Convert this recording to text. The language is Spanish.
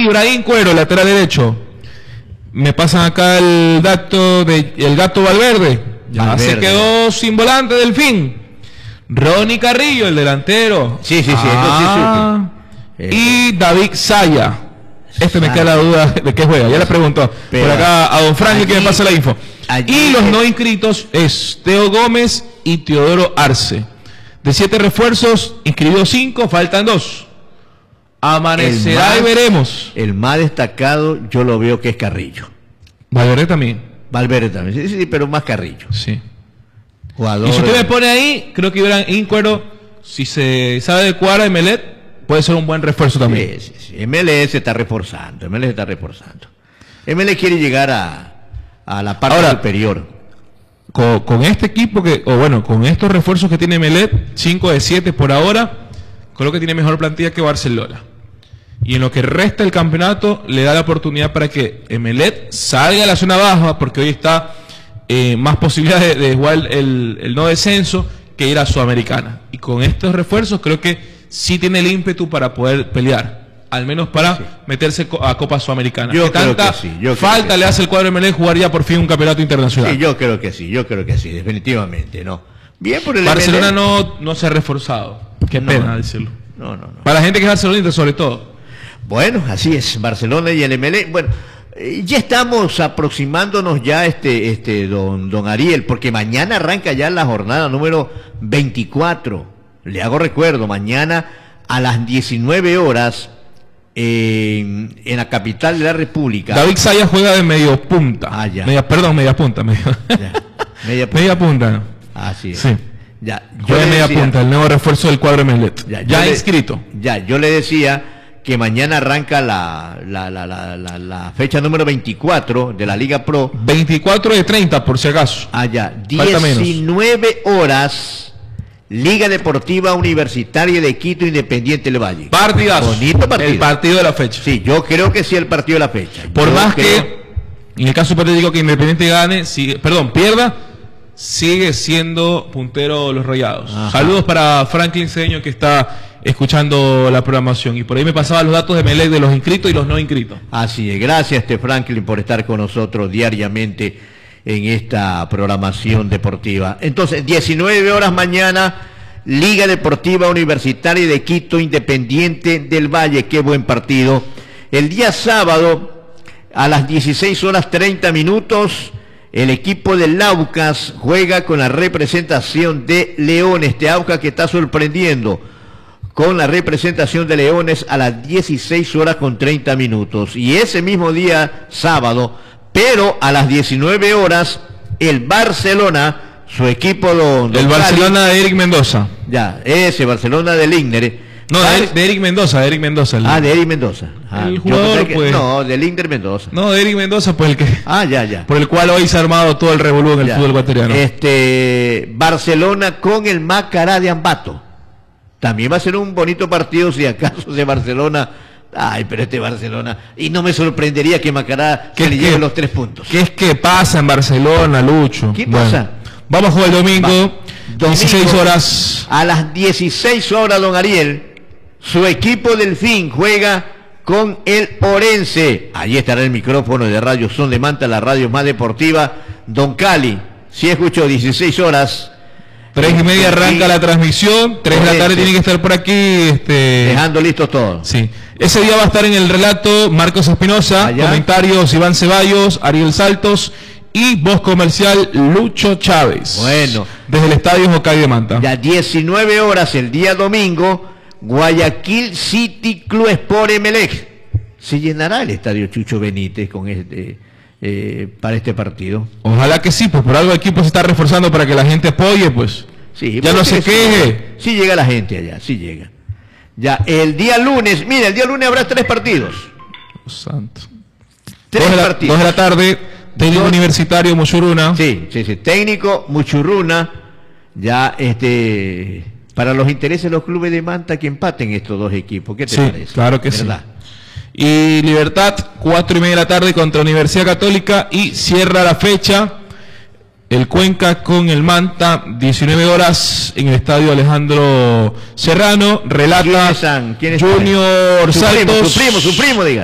Ibrahim Cuero, lateral derecho. Me pasan acá el dato de el Gato Valverde. Ya se quedó sin volante Delfín. Ronnie Carrillo, el delantero. Sí. Y David Saya. Me queda la duda de qué juega. Ya le preguntó por acá a don Franklin que me pasa la info. Y los no inscritos es Teo Gómez y Teodoro Arce. De 7 refuerzos, inscribidos 5, faltan 2. Amanecerá y veremos. El más destacado yo lo veo que es Carrillo. Valverde también. Sí, pero más Carrillo. Sí. Jugador. Y si usted me pone ahí, creo que Ibrahim Cuero, si se sabe adecuar a Emelec, puede ser un buen refuerzo también. Sí. Emelec se está reforzando. Emelec quiere llegar a la parte superior. Con este equipo con estos refuerzos que tiene Emelec, 5 de 7 por ahora, creo que tiene mejor plantilla que Barcelona. Y en lo que resta el campeonato, le da la oportunidad para que Emelec salga a la zona baja, porque hoy está más posibilidades de jugar el no descenso que ir a Sudamericana. Y con estos refuerzos creo que sí tiene el ímpetu para poder pelear, al menos para meterse a Copa Sudamericana. Yo creo que sí. Falta le hace el cuadro de Emelec jugar ya por fin un campeonato internacional. Sí, yo creo que sí, definitivamente, ¿no? Bien por el Barcelona no se ha reforzado. Qué pena decirlo. No. Para la gente que es barcelonista sobre todo. Bueno, así es, Barcelona y el Emelec. Bueno, ya estamos aproximándonos ya don Ariel, porque mañana arranca ya la jornada número 24. Le hago recuerdo, mañana a las 19 horas en la capital de la República. David Saya juega de medio punta. Media punta. Media punta. Así es. Sí. Juega de media punta, el nuevo refuerzo del cuadro Emelec. Ya inscrito. Yo le decía que mañana arranca la fecha número 24 de la Liga Pro. 24 de 30, por si acaso. 19 horas, Liga Deportiva Universitaria de Quito, Independiente del Valle. Partidazo. Bonito partido. El partido de la fecha. Sí, yo creo que sí, el partido de la fecha. Por más que, en el caso hipotético que Independiente pierda, sigue siendo puntero los Rayados. Saludos para Franklin Cedeño, que está escuchando la programación. Y por ahí me pasaba los datos de Emelec de los inscritos y los no inscritos. Así es. Gracias, Franklin, por estar con nosotros diariamente en esta programación deportiva. Entonces, 19 horas mañana, Liga Deportiva Universitaria de Quito, Independiente del Valle. Qué buen partido. El día sábado, a las 16 horas 30 minutos, el equipo del Aucas juega con la representación de Leones. Aucas que está sorprendiendo con la representación de Leones a las 16 horas con 30 minutos. Y ese mismo día, sábado, pero a las 19 horas, el Barcelona, su equipo el Barcelona de Eric Mendoza. Ese Barcelona del Igner. No, de Eric Mendoza. De Eric Mendoza. De Eric Mendoza. El jugador, del Igner Mendoza. No, de Eric Mendoza, pues el que... Por el cual hoy se ha armado todo el revolú en el fútbol ecuatoriano. Barcelona con el Macará de Ambato. También va a ser un bonito partido si acaso de Barcelona. Pero Barcelona. Y no me sorprendería que Macará se le lleve los 3 puntos. ¿Qué es que pasa en Barcelona, Lucho? ¿Qué pasa? Vamos a jugar el domingo, 16 horas. A las 16 horas, don Ariel, su equipo Delfín juega con el Orense. Allí estará el micrófono de Radio Son de Manta, la radio más deportiva. Don Cali, si escuchó, 16 horas. 3:30 arranca la transmisión, 3 de la tarde tiene que estar por aquí. Dejando listos todos. Sí. Ese día va a estar en el relato Marcos Espinosa, comentarios Iván Ceballos, Ariel Saltos y voz comercial Lucho Chávez. Bueno. Desde el estadio Jocay de Manta. 19 horas el día domingo, Guayaquil City Club Sport Emelec. Se llenará el estadio Chucho Benítez con para este partido. Ojalá que sí, pues por algo el equipo se está reforzando para que la gente apoye, pues. Sí, ya no se queje. Sí llega la gente allá, sí llega. El día lunes, el día lunes habrá 3 partidos. Santo. 3 partidos. 2 de la tarde, técnico universitario Muchurruna. Sí, técnico Muchurruna. Para los intereses de los clubes de Manta que empaten estos 2 equipos. ¿Qué te parece? Claro que ¿verdad? Sí. Y Libertad, 4:30 de la tarde contra Universidad Católica, y cierra la fecha el Cuenca con el Manta, 19 horas en el estadio Alejandro Serrano. Relata ¿Quiénes Junior Saltos. Su primo, diga.